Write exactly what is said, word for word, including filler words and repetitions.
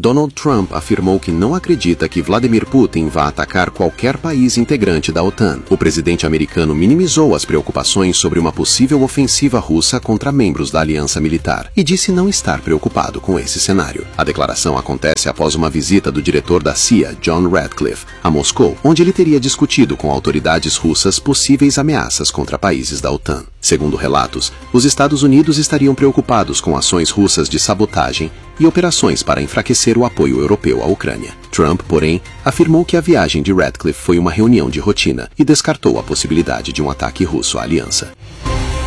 Donald Trump afirmou que não acredita que Vladimir Putin vá atacar qualquer país integrante da OTAN. O presidente americano minimizou as preocupações sobre uma possível ofensiva russa contra membros da aliança militar e disse não estar preocupado com esse cenário. A declaração acontece após uma visita do diretor da C I A, John Ratcliffe, a Moscou, onde ele teria discutido com autoridades russas possíveis ameaças contra países da OTAN. Segundo relatos, os Estados Unidos estariam preocupados com ações russas de sabotagem e operações para enfraquecer o apoio europeu à Ucrânia. Trump, porém, afirmou que a viagem de Ratcliffe foi uma reunião de rotina e descartou a possibilidade de um ataque russo à aliança.